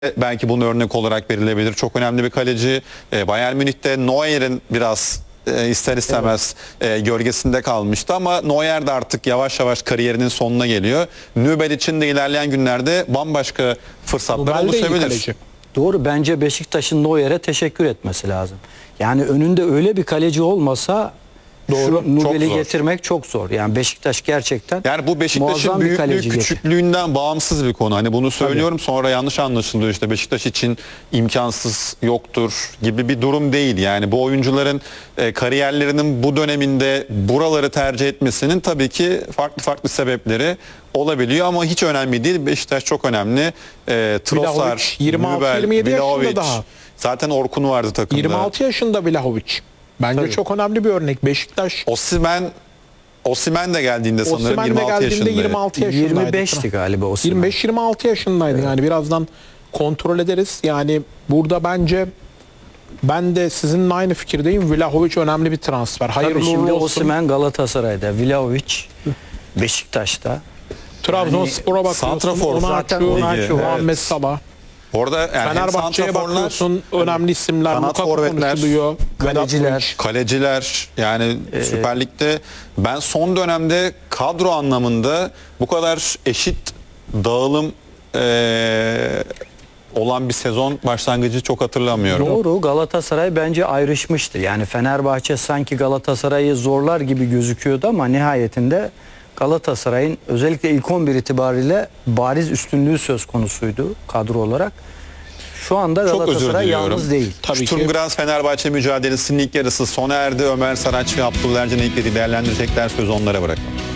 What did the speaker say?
belki bunu örnek olarak verilebilir. Çok önemli bir kaleci. Bayern Münih'te Neuer'in biraz ister istemez gölgesinde kalmıştı ama Neuer de artık yavaş yavaş kariyerinin sonuna geliyor. Nübel için de ilerleyen günlerde bambaşka fırsatlar oluşabilir. Doğru, bence Beşiktaş'ın Neuer'e teşekkür etmesi lazım. Yani önünde öyle bir kaleci olmasa Nubel'i getirmek çok zor. Yani Beşiktaş gerçekten yani bu Beşiktaş'ın büyüklüğü küçüklüğünden bağımsız bir konu. Hani bunu söylüyorum sonra yanlış anlaşılıyor, işte Beşiktaş için imkansız yoktur gibi bir durum değil. Yani bu oyuncuların kariyerlerinin bu döneminde buraları tercih etmesinin tabii ki farklı sebepleri olabiliyor ama hiç önemli değil. Beşiktaş çok önemli. Trossard, 26-27 yaşında daha. Zaten Orkun vardı takımda. 26 yaşında Vlahovic. Bence çok önemli bir örnek. Beşiktaş. Osimhen de geldiğinde sanırım 26 yaşındaydı. 26 yaşındaydı. 25'ti galiba Osimhen. 25-26 yaşındaydı. Evet. Yani birazdan kontrol ederiz. Yani burada bence ben de sizinle aynı fikirdeyim. Vlahovic önemli bir transfer. Hayırlı şimdi olsun. Osimhen Galatasaray'da, Vlahovic Beşiktaş'ta. Trabzonspor'a bakıyorsun. Onaçu, Muhammed Salah. Orada yani Fenerbahçe'ye bakıyorsun, önemli isimler, kanat forvetler, kaleciler yani Süper Lig'de ben son dönemde kadro anlamında bu kadar eşit dağılım olan bir sezon başlangıcı çok hatırlamıyorum. Doğru, Galatasaray bence ayrışmıştı. Yani Fenerbahçe sanki Galatasaray'ı zorlar gibi gözüküyordu ama nihayetinde Galatasaray'ın özellikle ilk 11 itibariyle bariz üstünlüğü söz konusuydu kadro olarak. Şu anda Galatasaray yalnız değil. Sturm Graz Fenerbahçe mücadelesinin ilk yarısı sona erdi. Ömer Saraç ve Abdullah Ercan'ı ilk yarıyı değerlendirecekler, sözü onlara bırakalım.